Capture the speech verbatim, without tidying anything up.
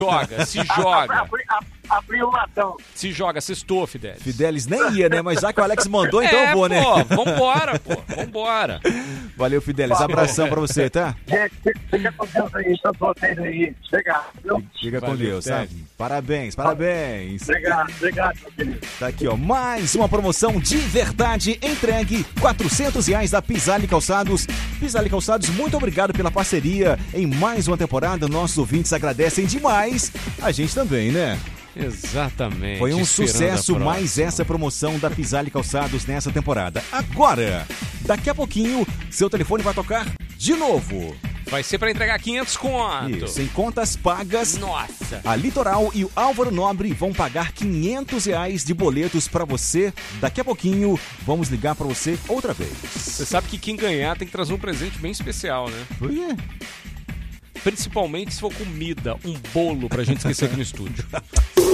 Joga, se joga. Abriu o latão. Se joga, sextou, Fidelis. Fidelis nem ia, né? Mas já que o Alex mandou, então é, eu vou, né? pô, vambora, pô, vambora. Valeu, Fidelis. Abração pra você, tá? Gente, fica com Deus aí, tanto vocês aí. Obrigado, viu? Fica com Valeu, Deus, tá? Ted. Parabéns, parabéns. Obrigado, obrigado, meu querido. Tá aqui, ó, mais uma promoção de verdade entregue, quatrocentos reais da Pisali Calçados. Pisali Calçados, muito obrigado pela parceria em mais uma temporada. Nossos ouvintes agradecem demais. A gente também, né? Exatamente. Foi um esperando sucesso a mais próxima. essa promoção da Pisali Calçados nessa temporada. Agora, daqui a pouquinho, seu telefone vai tocar de novo. Vai ser pra entregar quinhentos conto. Isso, em contas pagas. Nossa. A Litoral e o Álvaro Nobre vão pagar quinhentos reais de boletos pra você. Daqui a pouquinho, vamos ligar pra você outra vez. Você sabe que quem ganhar tem que trazer um presente bem especial, né? Por quê? Principalmente se for comida, um bolo pra gente esquecer aqui no estúdio.